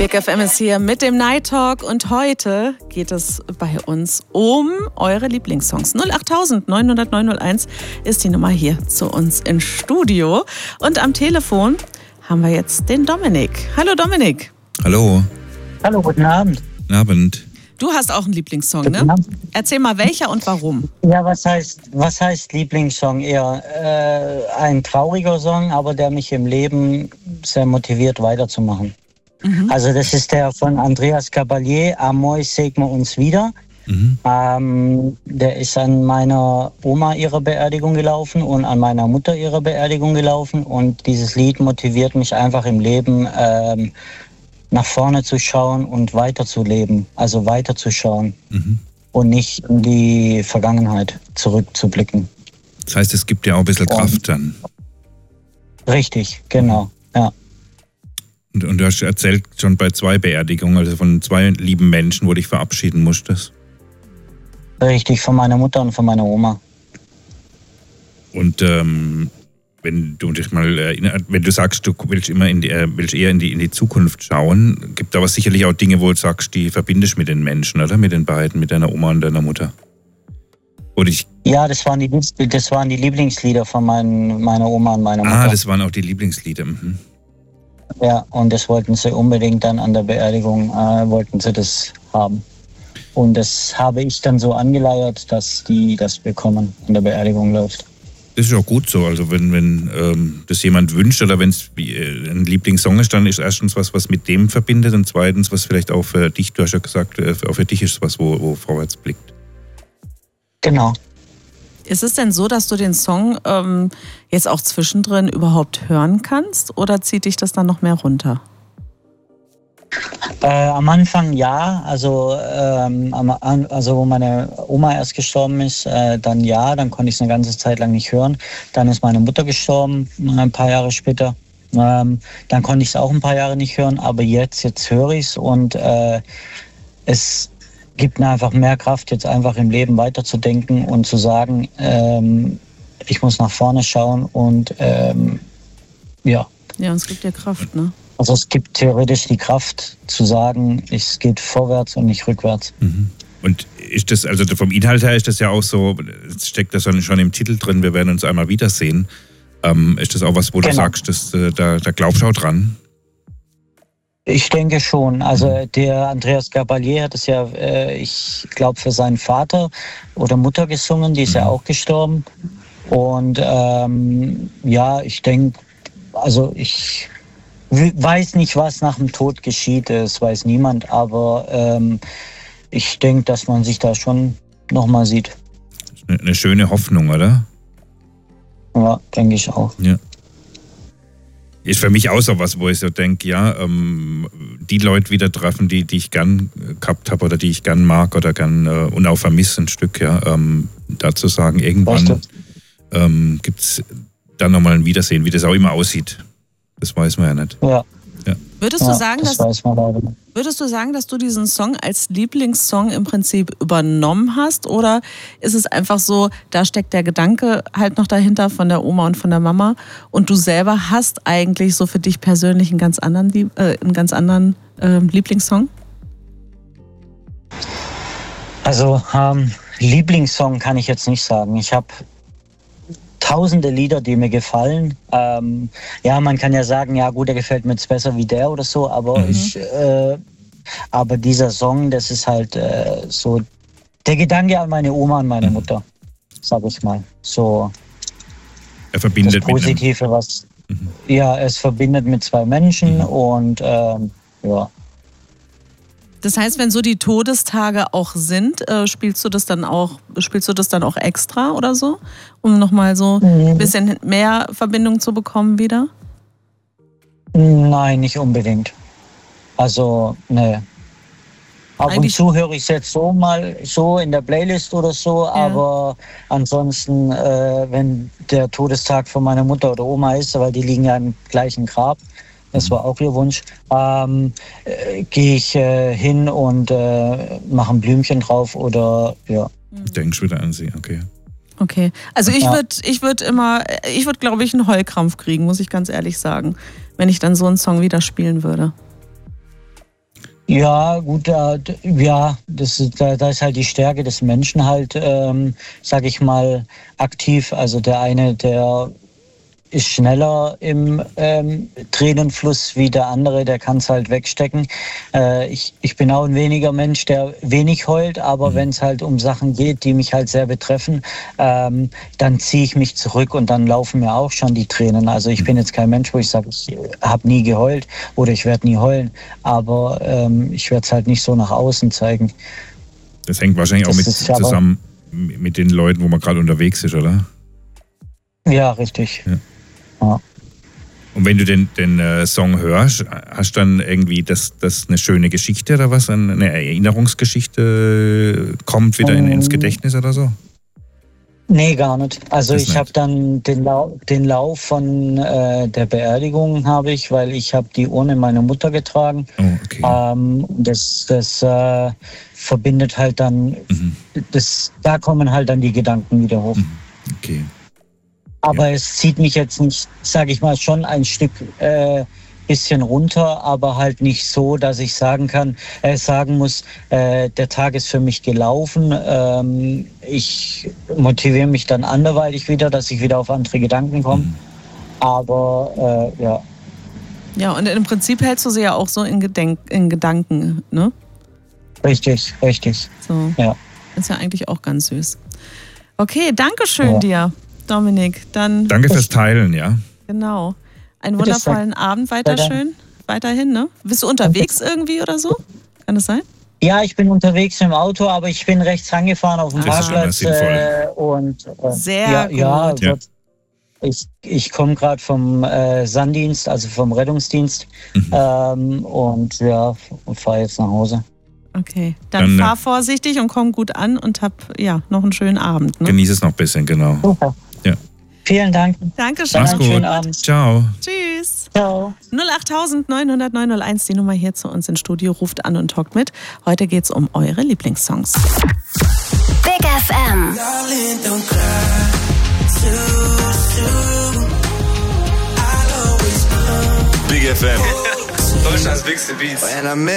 Big FM ist hier mit dem Night Talk und heute geht es bei uns um eure Lieblingssongs. 08000 900 901 ist die Nummer hier zu uns ins Studio. Und am Telefon haben wir jetzt den Dominik. Hallo Dominik. Hallo. Hallo, guten Abend. Guten Abend. Du hast auch einen Lieblingssong, ne? Erzähl mal, welcher und warum? Ja, was heißt Lieblingssong? Eher ein trauriger Song, aber der mich im Leben sehr motiviert, weiterzumachen. Mhm. Also das ist der von Andreas Gabalier, Amor, seg mir uns wieder. Mhm. Der ist an meiner Oma ihrer Beerdigung gelaufen und an meiner Mutter ihrer Beerdigung gelaufen. Und dieses Lied motiviert mich einfach im Leben, nach vorne zu schauen und weiterzuleben. Also weiterzuschauen und nicht in die Vergangenheit zurückzublicken. Das heißt, es gibt ja auch ein bisschen Kraft dann. Richtig, genau, ja. Und du hast erzählt, schon bei 2 Beerdigungen, also von 2 lieben Menschen, wo du dich verabschieden musstest. Richtig, von meiner Mutter und von meiner Oma. Und wenn du dich mal erinnerst, wenn du sagst, du willst immer willst eher in die Zukunft schauen, gibt aber sicherlich auch Dinge, wo du sagst, die verbindest mit den Menschen, oder? Mit den beiden, mit deiner Oma und deiner Mutter. Ja, das waren die Lieblingslieder von meiner Oma und meiner Mutter. Ah, das waren auch die Lieblingslieder. Mhm. Ja, und das wollten sie unbedingt dann an der Beerdigung, wollten sie das haben. Und das habe ich dann so angeleiert, dass die das bekommen, an der Beerdigung läuft. Das ist auch gut so. Also wenn das jemand wünscht oder wenn es ein Lieblingssong ist, dann ist erstens was mit dem verbindet und zweitens was vielleicht auch für dich, du hast ja gesagt, auch für dich ist was, wo vorwärts blickt. Genau. Ist es denn so, dass du den Song jetzt auch zwischendrin überhaupt hören kannst oder zieht dich das dann noch mehr runter? Am Anfang ja, also wo meine Oma erst gestorben ist, dann konnte ich es eine ganze Zeit lang nicht hören. Dann ist meine Mutter gestorben, ein paar Jahre später. Dann konnte ich es auch ein paar Jahre nicht hören, aber jetzt höre ich es und es gibt mir einfach mehr Kraft, jetzt einfach im Leben weiterzudenken und zu sagen, ich muss nach vorne schauen und ja. Ja, und es gibt dir Kraft, ne? Also es gibt theoretisch die Kraft zu sagen, es geht vorwärts und nicht rückwärts. Mhm. Und ist das, also vom Inhalt her ist das ja auch so, es steckt das schon im Titel drin, wir werden uns einmal wiedersehen. Ist das auch was, wo du sagst, da glaubst du auch dran? Ich denke schon. Also der Andreas Gabalier hat es ja, ich glaube, für seinen Vater oder Mutter gesungen, die ist ja auch gestorben. Und ja, ich denke, also ich weiß nicht, was nach dem Tod geschieht, das weiß niemand, aber ich denke, dass man sich da schon nochmal sieht. Eine schöne Hoffnung, oder? Ja, denke ich auch. Ja. Ist für mich auch so was, wo ich so denke, ja, die Leute wieder treffen, die ich gern gehabt habe oder die ich gern mag oder gern und auch vermisse ein Stück, ja, dazu sagen, irgendwann gibt es dann nochmal ein Wiedersehen, wie das auch immer aussieht. Das weiß man ja nicht. Ja. Würdest du sagen, dass du diesen Song als Lieblingssong im Prinzip übernommen hast? Oder ist es einfach so, da steckt der Gedanke halt noch dahinter von der Oma und von der Mama und du selber hast eigentlich so für dich persönlich einen ganz anderen Lieblingssong? Also Lieblingssong kann ich jetzt nicht sagen. Ich habe tausende Lieder, die mir gefallen. Ja, man kann ja sagen, ja gut, der gefällt mir jetzt besser wie der oder so, aber aber dieser Song, das ist halt so der Gedanke an meine Oma und meine Mutter, sag ich mal. So er verbindet das Positive, was ja, es verbindet mit 2 Menschen und ja. Das heißt, wenn so die Todestage auch sind, spielst du das dann auch extra oder so, um nochmal so ein bisschen mehr Verbindung zu bekommen wieder? Nein, nicht unbedingt. Also, ne. Ab und zu höre ich es jetzt so mal so in der Playlist oder so, aber ansonsten, wenn der Todestag von meiner Mutter oder Oma ist, weil die liegen ja im gleichen Grab, das war auch ihr Wunsch, gehe ich hin und mache ein Blümchen drauf oder ja. Denkst wieder an sie, okay. Okay, also ich würde, glaube ich, einen Heulkrampf kriegen, muss ich ganz ehrlich sagen, wenn ich dann so einen Song wieder spielen würde. Ja, gut, da ist halt die Stärke des Menschen halt, sag ich mal, aktiv. Also der eine, der ist schneller im Tränenfluss wie der andere, der kann es halt wegstecken. Ich bin auch ein weniger Mensch, der wenig heult, aber wenn es halt um Sachen geht, die mich halt sehr betreffen, dann ziehe ich mich zurück und dann laufen mir auch schon die Tränen. Also ich bin jetzt kein Mensch, wo ich sage, ich habe nie geheult oder ich werde nie heulen, aber ich werde es halt nicht so nach außen zeigen. Das hängt wahrscheinlich auch zusammen mit den Leuten, wo man gerade unterwegs ist, oder? Ja, richtig. Ja. Ja. Und wenn du den Song hörst, hast du dann irgendwie das eine schöne Geschichte oder was? Eine Erinnerungsgeschichte kommt wieder ins Gedächtnis oder so? Nee, gar nicht. Also ich habe dann den Lauf von der Beerdigung habe ich, weil ich habe die Urne meiner Mutter getragen. Oh, okay. Das verbindet halt dann, da kommen halt dann die Gedanken wieder hoch. Okay. Aber es zieht mich jetzt nicht, sage ich mal, schon ein Stück bisschen runter, aber halt nicht so, dass ich sagen muss, der Tag ist für mich gelaufen. Ich motiviere mich dann anderweitig wieder, dass ich wieder auf andere Gedanken komme. Aber ja. Ja, und im Prinzip hältst du sie ja auch so in Gedanken, ne? Richtig. So. Ja. Ist ja eigentlich auch ganz süß. Okay, danke schön dir, Dominik. Dann danke fürs Teilen, ja. Genau. Einen wundervollen Abend weiterhin, ne? Bist du unterwegs irgendwie oder so? Kann das sein? Ja, ich bin unterwegs im Auto, aber ich bin rechts rangefahren auf dem Parkplatz. Sehr gut. Ja. Ich komme gerade vom Sanddienst, also vom Rettungsdienst, und fahre jetzt nach Hause. Okay, dann fahr vorsichtig und komm gut an und hab noch einen schönen Abend. Ne? Genieß es noch ein bisschen, genau. Super. Ja. Vielen Dank. Dankeschön. Mach's gut. Schönen Abend. Ciao. Tschüss. Ciao. 08900 901, die Nummer hier zu uns ins Studio, ruft an und talkt mit. Heute geht's um eure Lieblingssongs. Big FM. Big FM. Deutschlands Big Beats.